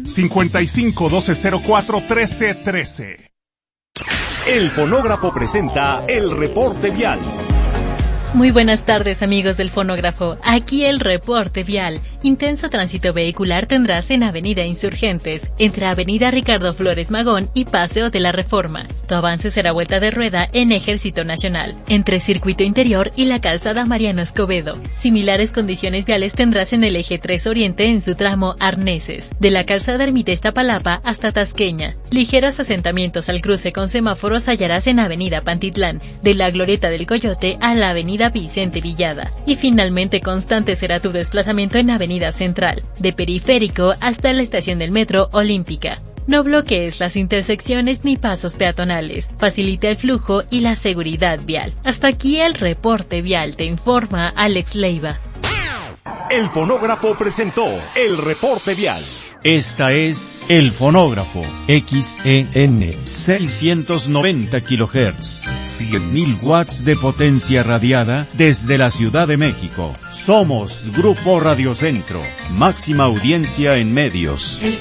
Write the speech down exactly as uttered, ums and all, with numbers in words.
cincuenta y cinco, doce cero cuatro, trece trece. El Fonógrafo presenta el reporte vial. Muy buenas tardes, amigos del Fonógrafo. Aquí el reporte vial. Intenso tránsito vehicular tendrás en Avenida Insurgentes, entre Avenida Ricardo Flores Magón y Paseo de la Reforma. Tu avance será vuelta de rueda en Ejército Nacional, entre Circuito Interior y la calzada Mariano Escobedo. Similares condiciones viales tendrás en el Eje tres Oriente en su tramo Arneses, de la calzada Ermita Iztapalapa hasta Tasqueña. Ligeros asentamientos al cruce con semáforos hallarás en Avenida Pantitlán, de la Glorieta del Coyote a la Avenida Vicente Villada. Y finalmente constante será tu desplazamiento en Avenida Central, de Periférico hasta la estación del Metro Olímpica. No bloquees las intersecciones ni pasos peatonales. Facilita el flujo y la seguridad vial. Hasta aquí el reporte vial, te informa Alex Leiva. El Fonógrafo presentó el reporte vial. Esta es El Fonógrafo, X E N, seiscientos noventa kilohertz, cien mil watts de potencia radiada desde la Ciudad de México. Somos Grupo Radio Centro, máxima audiencia en medios.